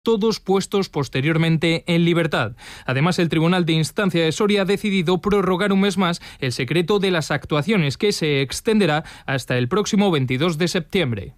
todos puestos posteriormente en libertad. Además, el Tribunal de Instancia de Soria ha decidido prorrogar un mes más el secreto de las actuaciones, que se extenderá hasta el próximo 22 de septiembre.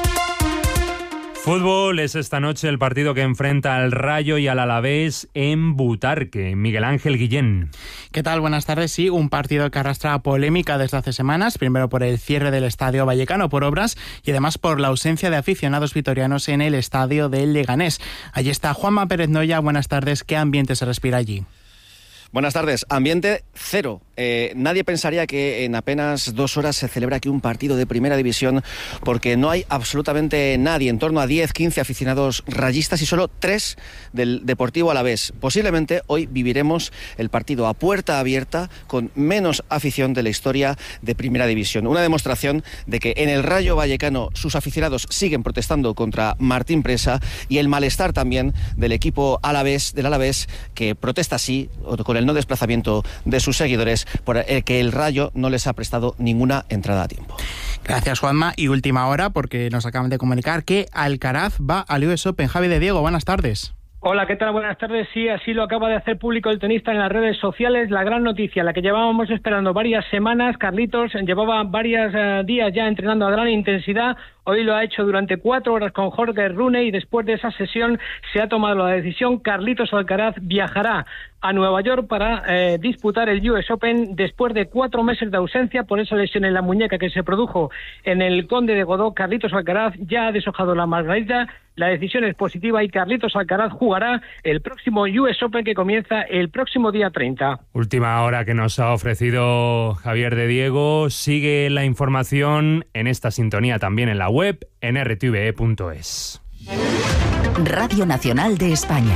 Fútbol es esta noche el partido que enfrenta al Rayo y al Alavés en Butarque. Miguel Ángel Guillén. ¿Qué tal? Buenas tardes. Sí, un partido que arrastra polémica desde hace semanas, primero por el cierre del Estadio Vallecano por obras y además por la ausencia de aficionados vitorianos en el estadio del Leganés. Allí está Juanma Pérez Noya. Buenas tardes. ¿Qué ambiente se respira allí? Buenas tardes. Ambiente cero. Nadie pensaría que en apenas 2 horas se celebra aquí un partido de primera división, porque no hay absolutamente nadie, en torno a 10-15 aficionados rayistas y solo 3 del Deportivo Alavés. Posiblemente hoy viviremos el partido a puerta abierta con menos afición de la historia de primera división. Una demostración de que en el Rayo Vallecano sus aficionados siguen protestando contra Martín Presa, y el malestar también del equipo del Alavés, que protesta sí con el no desplazamiento de sus seguidores por el que el Rayo no les ha prestado ninguna entrada a tiempo. Gracias, Juanma. Y última hora, porque nos acaban de comunicar que Alcaraz va al US Open. Javi de Diego, buenas tardes. Hola, ¿qué tal? Buenas tardes. Sí, así lo acaba de hacer público el tenista en las redes sociales. La gran noticia, la que llevábamos esperando varias semanas. Carlitos llevaba varios días ya entrenando a gran intensidad. Hoy lo ha hecho durante 4 horas con Jorge Rune, y después de esa sesión se ha tomado la decisión. Carlitos Alcaraz viajará a Nueva York para disputar el US Open después de 4 meses de ausencia por esa lesión en la muñeca que se produjo en el Conde de Godó. Carlitos Alcaraz ya ha deshojado la margarita. La decisión es positiva y Carlitos Alcaraz jugará el próximo US Open, que comienza el próximo día 30. Última hora que nos ha ofrecido Javier de Diego. Sigue la información en esta sintonía también en la web, en rtve.es. Radio Nacional de España.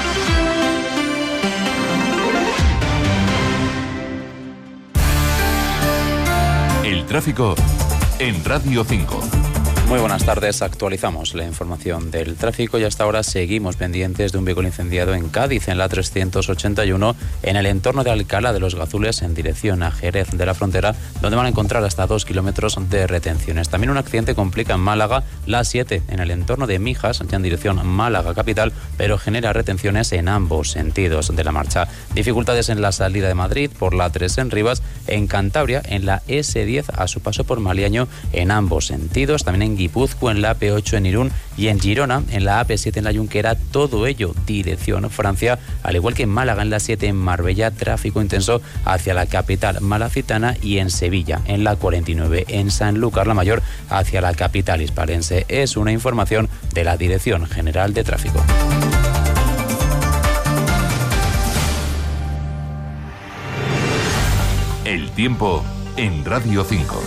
El tráfico en Radio 5. Muy buenas tardes, actualizamos la información del tráfico y hasta ahora seguimos pendientes de un vehículo incendiado en Cádiz, en la 381, en el entorno de Alcalá de los Gazules, en dirección a Jerez de la Frontera, donde van a encontrar hasta 2 kilómetros de retenciones. También un accidente complica en Málaga, la 7, en el entorno de Mijas, ya en dirección Málaga capital, pero genera retenciones en ambos sentidos de la marcha. Dificultades en la salida de Madrid por la 3 en Rivas, en Cantabria, en la S10 a su paso por Maliaño en ambos sentidos, también en Guipúzcoa, en la AP8 en Irún y en Girona, en la AP7 en la Junquera, todo ello dirección Francia, al igual que en Málaga, en la 7 en Marbella, tráfico intenso hacia la capital malacitana, y en Sevilla, en la 49 en Sanlúcar la Mayor, hacia la capital hispalense. Es una información de la Dirección General de Tráfico. El tiempo en Radio 5.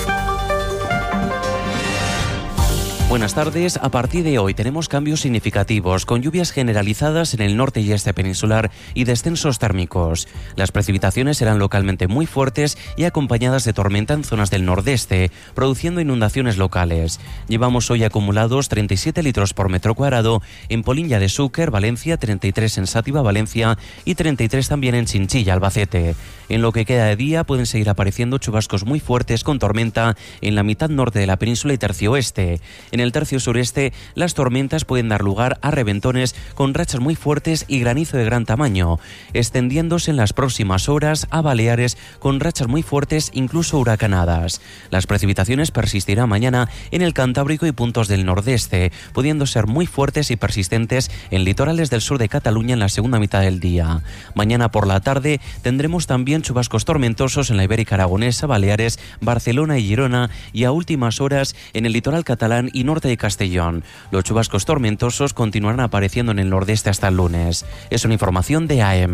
Buenas tardes. A partir de hoy tenemos cambios significativos, con lluvias generalizadas en el norte y este peninsular y descensos térmicos. Las precipitaciones serán localmente muy fuertes y acompañadas de tormenta en zonas del nordeste, produciendo inundaciones locales. Llevamos hoy acumulados 37 litros por metro cuadrado en Poliña de Xúquer, Valencia, 33 en Sátiva, Valencia, y 33 también en Chinchilla, Albacete. En lo que queda de día pueden seguir apareciendo chubascos muy fuertes con tormenta en la mitad norte de la península y tercio oeste. En el tercio sureste, las tormentas pueden dar lugar a reventones con rachas muy fuertes y granizo de gran tamaño, extendiéndose en las próximas horas a Baleares con rachas muy fuertes, incluso huracanadas. Las precipitaciones persistirán mañana en el Cantábrico y puntos del nordeste, pudiendo ser muy fuertes y persistentes en litorales del sur de Cataluña en la segunda mitad del día. Mañana por la tarde tendremos también chubascos tormentosos en la Ibérica Aragonesa, Baleares, Barcelona y Girona, y a últimas horas en el litoral catalán y norte de Castellón. Los chubascos tormentosos continuarán apareciendo en el nordeste hasta el lunes. Es una información de AM.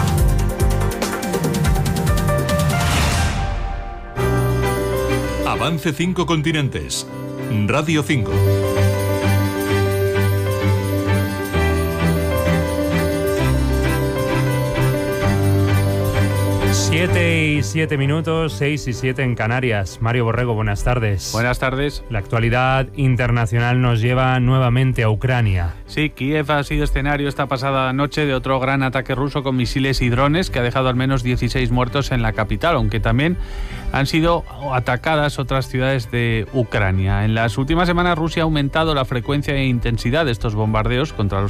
Avance 5 continentes. Radio 5. 7 y 7 minutos, 6 y 7 en Canarias. Mario Borrego, buenas tardes. Buenas tardes. La actualidad internacional nos lleva nuevamente a Ucrania. Sí, Kiev ha sido escenario esta pasada noche de otro gran ataque ruso con misiles y drones que ha dejado al menos 16 muertos en la capital, aunque también han sido atacadas otras ciudades de Ucrania. En las últimas semanas Rusia ha aumentado la frecuencia e intensidad de estos bombardeos contra los